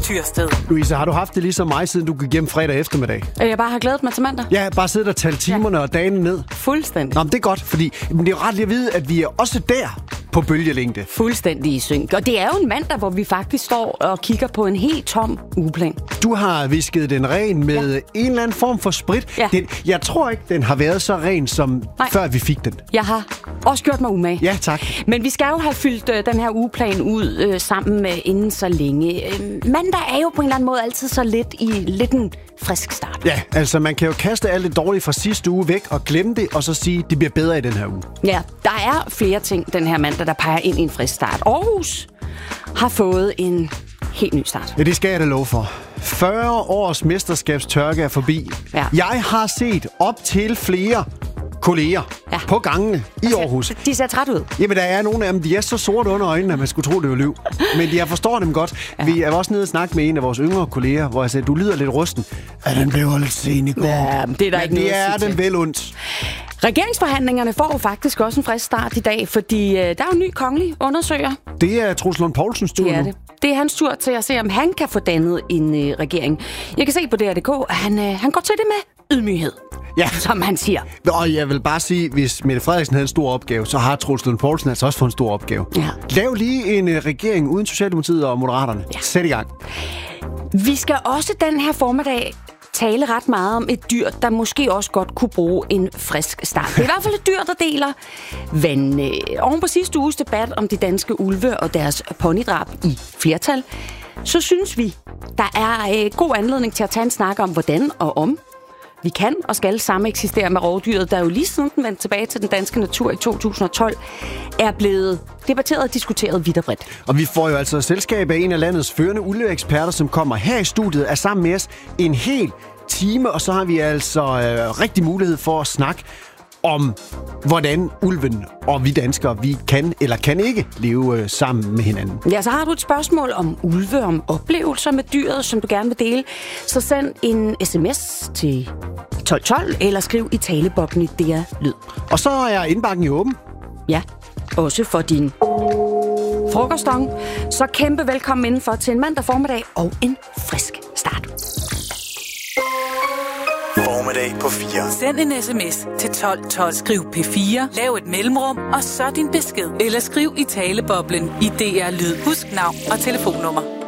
Tyrsted. Louise, har du haft det ligesom mig, siden du gik hjem fredag eftermiddag? Jeg bare har glædet mig til mandag. Ja, bare siddet og talt timerne og dagene ned. Fuldstændig. Nå, men det er godt, fordi det er jo ret lige at vide, at vi er også der på bølgelængde. Fuldstændig i synk. Og det er jo en mandag, hvor vi faktisk står og kigger på en helt tom ugeplan. Du har visket den ren med en eller anden form for sprit. Ja. Jeg tror ikke, den har været så ren, som før vi fik den. Jeg har også gjort mig umage. Ja, tak. Men vi skal jo have fyldt den her ugeplan ud sammen inden så længe. Mandag er jo på en eller anden måde altid så lidt en frisk start. Ja, altså man kan jo kaste alt det dårlige fra sidste uge væk og glemme det, og så sige, at det bliver bedre i den her uge. Ja, der er flere ting den her mandag, der peger ind i en frisk start. Aarhus har fået en helt ny start. Ja, det skal jeg da love for. 40 års mesterskabstørke er forbi. Ja. Jeg har set op til flere kolleger på gangene i Aarhus. De ser træt ud. Jamen, der er nogle af dem, de er så sorte under øjnene, at man skulle tro, det var løv. Men jeg forstår dem godt. Ja. Vi er også nede og snakke med en af vores yngre kolleger, hvor jeg sagde, du lyder lidt rusten. Ja, den blev lidt sen i går. Ja, det er der ikke noget det at er sige den til. vel ondt. Regeringsforhandlingerne får jo faktisk også en frisk start i dag, fordi der er jo en ny kongelig undersøger. Det er Troels Lund Poulsens tur nu. Det er hans tur til at se, om han kan få dannet en regering. Jeg kan se på DR.dk, at han går til det med ydmyghed. Ja. Som han siger. Og jeg vil bare sige, hvis Mette Frederiksen havde en stor opgave, så har Troels Lund Poulsen altså også fået en stor opgave. Ja. Lav lige en regering uden Socialdemokratiet og Moderaterne. Ja. Sæt i gang. Vi skal også den her formiddag tale ret meget om et dyr, der måske også godt kunne bruge en frisk start. Det er i hvert fald et dyr, der deler vand. Oven på sidste uges debat om de danske ulve og deres ponydrab i flertal, så synes vi, der er god anledning til at tage en snak om, hvordan og om vi kan og skal sameksistere med rovdyret, der jo lige siden den vendte tilbage til den danske natur i 2012, er blevet debatteret og diskuteret vidt og bredt. Og vi får jo altså selskab af en af landets førende ulveeksperter, som kommer her i studiet, er sammen med os en hel time, og så har vi altså rigtig mulighed for at snakke om, hvordan ulven og vi danskere, vi kan eller kan ikke leve sammen med hinanden. Ja, så har du et spørgsmål om ulve, om oplevelser med dyret, som du gerne vil dele, så send en sms til 1212, eller skriv i taleboblen i DR Lyd. Og så er indbakken jo åben. Ja, også for din frokostong. Så kæmpe velkommen indenfor til en mandag formiddag og en frisk start. Formiddag på 4. Send en sms til 1212. Skriv P4, lav et mellemrum, og så din besked. Eller skriv i taleboblen i DR Lyd. Husk navn og telefonnummer.